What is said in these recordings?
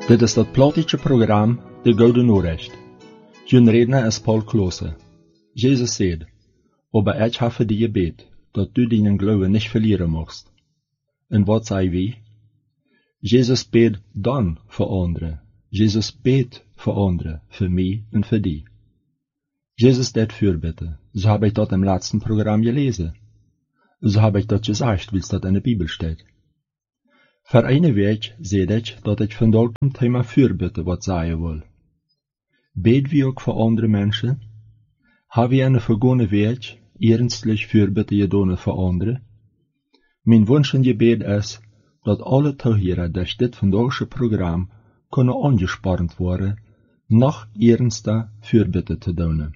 Dit is dat platische program, De Gouden Noorrecht. Jun redner is Paul Klose. Jezus zei, aber ich habe dir gebet, dat du deinen Glauben nicht verlieren mocht. En wat zei wie? Jezus beet dan voor anderen. Jezus beet voor anderen, für mich und für die. Jezus deed Fürbitte. So habe ich dort im letzten Programm gelesen. So habe ich dort gesagt, wie es dort in der Bibel steht. Für eine Weg sehe ich, dass ich von dort zum Thema Fürbitte was sagen will. Bet wir auch für andere Menschen? Haben wir eine vergangene Weg ernstlich Fürbitte getan für andere? Mein Wunsch und Gebet ist, dass alle Zuhörer durch das vandaagse Programm können angespornt worden, noch ernster Fürbitte zu tun.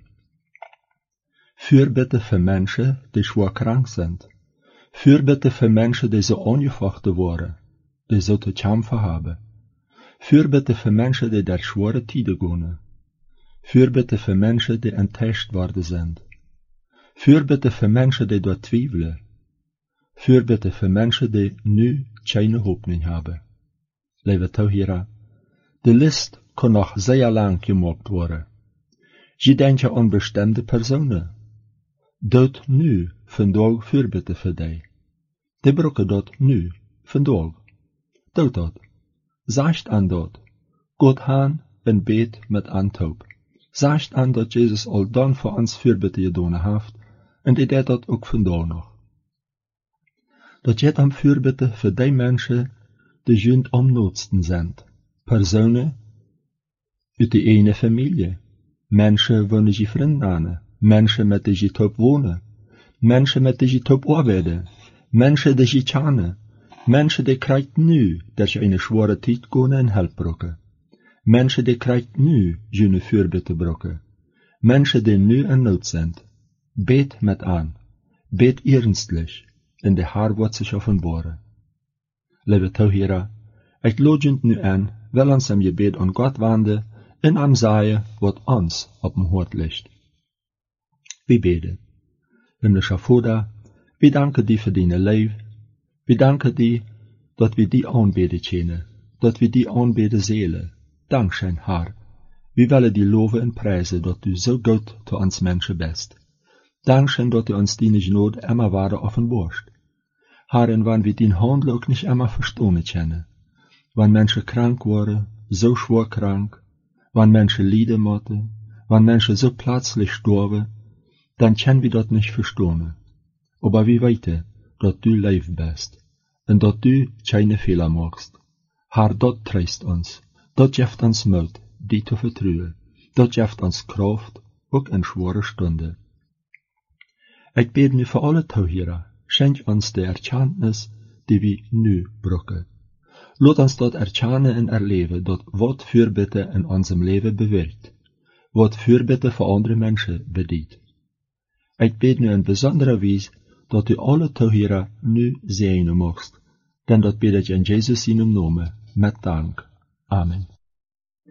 Fürbitte für Menschen, die schwer krank sind. Fürbitte für Menschen, die so angefochten worden, die so zu kämpfen haben. Fürbitte für Menschen, die durch schwere Tiden gehen. Fürbitte für Menschen, die enttäuscht worden sind. Fürbitte für Menschen, die dort zweifeln. Fürbitte für Menschen, die nu keine Hoffnung haben. Liebe Zuhörer, die Liste kann noch sehr lang gemacht werden. Sie denken an bestimmte Personen. Dort nu vandaag Fürbitte für dich. Die brauchen dort nu vandaag. Doet dat. Sagt an dort. Gott han en bet met anthoop. Sagt an dat Jezus al dan voor ons Fürbitte gedoen heeft, en die deed dat ook vandaag nog. Dat je am Fürbitte für die Menschen, die junt am noodsten sind. Personen uit die ene Familie. Menschen wonen je vrienden aan. Menschen met die je top wonen. Menschen met die je top arbeiden. Menschen die je tjane. Menschen die krijgt nu, dat je eine schwere tijd gaan en help brokken. Menschen die krijgt nu, jene Fürbitte brokken. Menschen die nu in nood zijn. Bet met aan. Bet ernstlich. In de Haar wordt zich offenbaren. Lieve Zuhörer, ik lood je nu aan, wel ons am Gebet an Gott wenden, en am sagen, wat ons op dem Hort ligt. We beten. Himmlischer Vater, we danken die für deine Leib. We danken die, dat we die aanbeden kennen, dat we die aanbeden zelen. Dankzij Haar. We willen die loven en prijzen, dat u zo goed te ons mensen bent. Dankzij dat u ons die nood immer ware offenbarst. Haar, en wanneer we die handel ook niet immer verstonen kennen. Wanneer mensen krank worden, zo schwer krank, wanneer mensen lijden moeten, wanneer mensen zo plötzlich sterben, dan können we dat niet verstonen. Aber we weten, dat du lief bist, en dat du keine Fehler machst. Haar, dat tröst ons, dat geeft ons moed, die te vertrouwen, dat geeft ons kracht, ook in schwere Stunden. Ik bid nu voor alle Zuhörer, schenk ons de Erkenntnis, die we nu brauchen. Laat ons dat erkennen en erleben, dat wat Fürbitte in unserem Leben bewirkt, wat Fürbitte voor andere mensen bedient. Ik bid nu in besondere wijze, dat u alle Zuhörer nu segnen mocht, denn dat bid ich in Jesus seinem Namen, mit Dank. Amen.